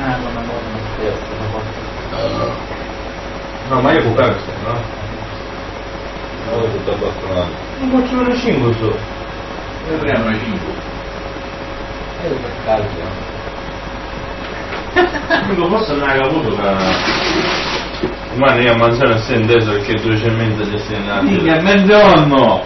Con la buona stessa, no, ma io può perso, no? Non tutto abbastanza. Non faccio una 5 solo. Ne prendiamo 5. e per calcio. Dico, forse non hai avuto che... Ma io a mangiare senteso perché 200 di assegnati. Minchia, mezzogiorno!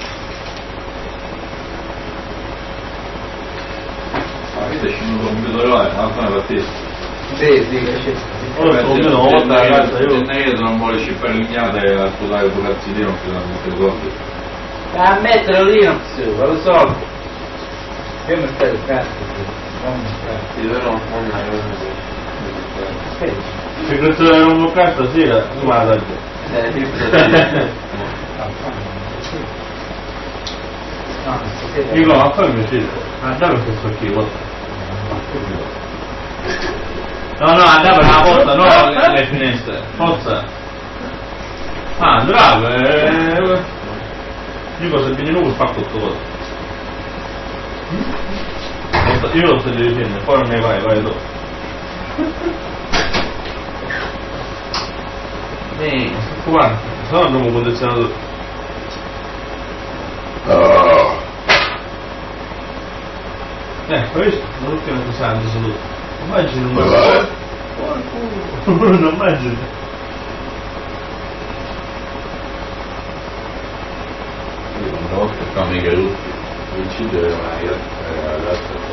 Ma questo è scenuto un computer, ancora partito. Sì, che Ora sto una volta a casa io. Io non voglio scippare l'ignata e a scusare il ragazzi di non che non mettere soldi. a metterlo lì non si usa, lo so. Io mi stai il cazzo, non mi stai. Io non Se questo era un cazzo sì, ma la dico, ma poi mi uscite. Andavo in questo schifo. No, andavo per la porta, no le finestre. Forza. Ah, bravo, dico se vieni nuovo fa tutto cosa. Io lo sto dicendo, poi non ne vai dopo. Guarda, se no abbiamo un condizionatore. Hai visto? Non è che non sa di salute. Immagini non immagini. Io non so che fa mica tutti. Uccidere una ragazza.